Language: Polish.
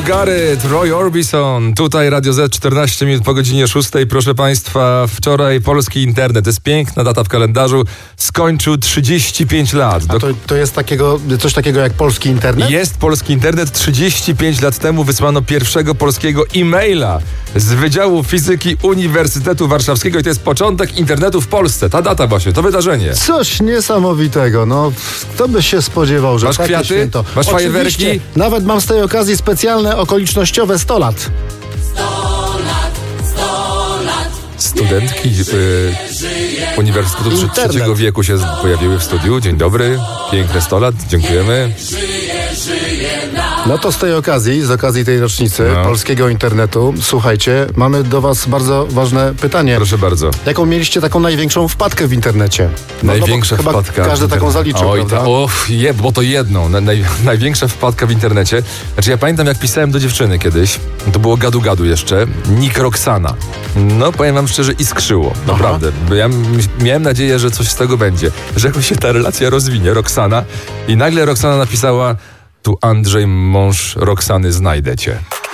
Got It, Roy Orbison. Tutaj Radio Z, 14 minut po godzinie 6. Proszę Państwa, wczoraj polski internet, to jest piękna data w kalendarzu, skończył 35 lat. A to jest coś takiego jak polski internet? Jest polski internet. 35 lat temu wysłano pierwszego polskiego e-maila z Wydziału Fizyki Uniwersytetu Warszawskiego i to jest początek internetu w Polsce. Ta data właśnie, to wydarzenie. Coś niesamowitego, no kto by się spodziewał, że Masz takie kwiaty? święto. Masz fajerwerki? Oczywiście, nawet mam z tej okazji specjalne okolicznościowe 100 lat. Studentki Uniwersytetu Internet. Trzeciego Wieku się pojawiły w studiu. Dzień dobry, piękne 100 lat, dziękujemy. No to z tej okazji, z okazji tej rocznicy polskiego internetu, słuchajcie, mamy do was bardzo ważne pytanie. Proszę bardzo. Jaką mieliście taką największą wpadkę w internecie? Największa bo chyba wpadka. każdy taką zaliczył, Oj, prawda? bo to jedną. Największa wpadka w internecie. Znaczy ja pamiętam, jak pisałem do dziewczyny kiedyś, to było gadu jeszcze, nick Roxana. No powiem wam szczerze, iskrzyło. Naprawdę. Bo ja miałem nadzieję, że coś z tego będzie. Że jakoś się ta relacja rozwinie, Roxana. I nagle Roxana napisała: tu Andrzej, mąż Roxany, znajdę cię.